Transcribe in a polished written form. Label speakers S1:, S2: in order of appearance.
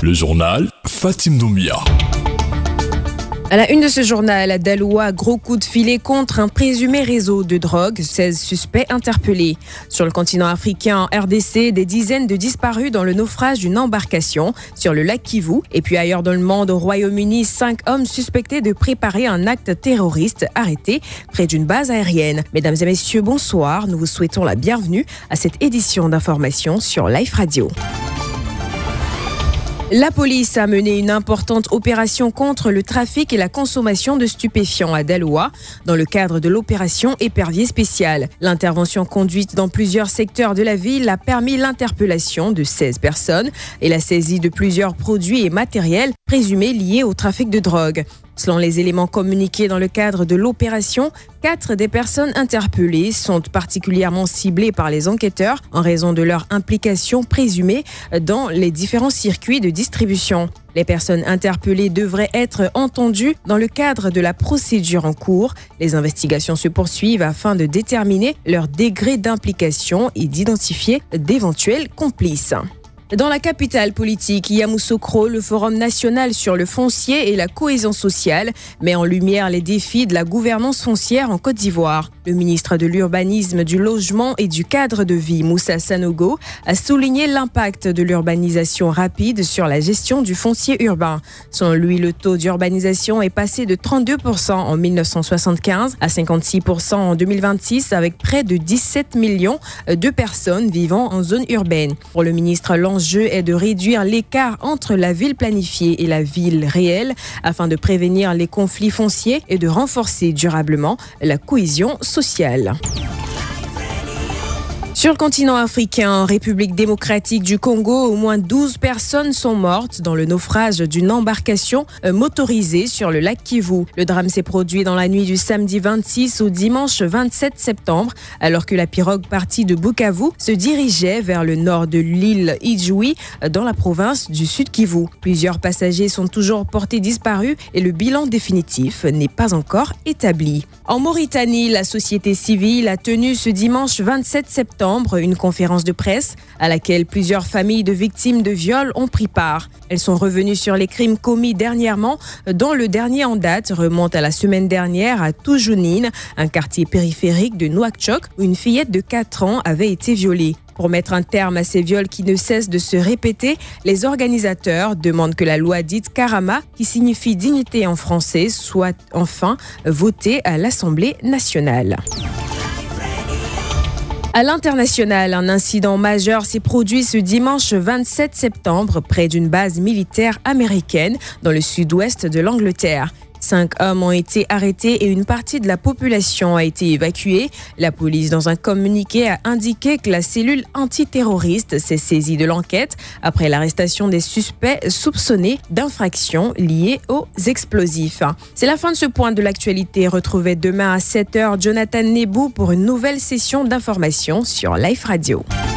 S1: Le journal, Fatim Doumbia.
S2: À la une de ce journal, Daloa, gros coup de filet contre un présumé réseau de drogue, 16 suspects interpellés. Sur le continent africain, en RDC, des dizaines de disparus dans le naufrage d'une embarcation sur le lac Kivu. Et puis ailleurs dans le monde, au Royaume-Uni, 5 hommes suspectés de préparer un acte terroriste arrêtés près d'une base aérienne. Mesdames et messieurs, bonsoir. Nous vous souhaitons la bienvenue à cette édition d'information sur Life Radio. La police a mené une importante opération contre le trafic et la consommation de stupéfiants à Daloa dans le cadre de l'opération Épervier spécial. L'intervention conduite dans plusieurs secteurs de la ville a permis l'interpellation de 16 personnes et la saisie de plusieurs produits et matériels présumés liés au trafic de drogue. Selon les éléments communiqués dans le cadre de l'opération, 4 des personnes interpellées sont particulièrement ciblées par les enquêteurs en raison de leur implication présumée dans les différents circuits de distribution. Les personnes interpellées devraient être entendues dans le cadre de la procédure en cours. Les investigations se poursuivent afin de déterminer leur degré d'implication et d'identifier d'éventuels complices. Dans la capitale politique, Yamoussoukro, le Forum national sur le foncier et la cohésion sociale met en lumière les défis de la gouvernance foncière en Côte d'Ivoire. Le ministre de l'Urbanisme, du Logement et du Cadre de vie, Moussa Sanogo, a souligné l'impact de l'urbanisation rapide sur la gestion du foncier urbain. Selon lui, le taux d'urbanisation est passé de 32% en 1975 à 56% en 2026 avec près de 17 millions de personnes vivant en zone urbaine. Pour le ministre, l'enjeu est de réduire l'écart entre la ville planifiée et la ville réelle afin de prévenir les conflits fonciers et de renforcer durablement la cohésion sociale. Sur le continent africain, en République démocratique du Congo, au moins 12 personnes sont mortes dans le naufrage d'une embarcation motorisée sur le lac Kivu. Le drame s'est produit dans la nuit du samedi 26 au dimanche 27 septembre, alors que la pirogue partie de Bukavu se dirigeait vers le nord de l'île Idjoui, dans la province du Sud Kivu. Plusieurs passagers sont toujours portés disparus et le bilan définitif n'est pas encore établi. En Mauritanie, la société civile a tenu ce dimanche 27 septembre une conférence de presse à laquelle plusieurs familles de victimes de viol ont pris part. Elles sont revenues sur les crimes commis dernièrement, dont le dernier en date remonte à la semaine dernière à Toujounine, un quartier périphérique de Nouakchott où une fillette de 4 ans avait été violée. Pour mettre un terme à ces viols qui ne cessent de se répéter, les organisateurs demandent que la loi dite Karama, qui signifie dignité en français, soit enfin votée à l'Assemblée nationale. À l'international, un incident majeur s'est produit ce dimanche 27 septembre près d'une base militaire américaine dans le sud-ouest de l'Angleterre. 5 hommes ont été arrêtés et une partie de la population a été évacuée. La police, dans un communiqué, a indiqué que la cellule antiterroriste s'est saisie de l'enquête après l'arrestation des suspects soupçonnés d'infractions liées aux explosifs. C'est la fin de ce point de l'actualité. Retrouvez demain à 7h Jonathan Nebou pour une nouvelle session d'information sur Life Radio.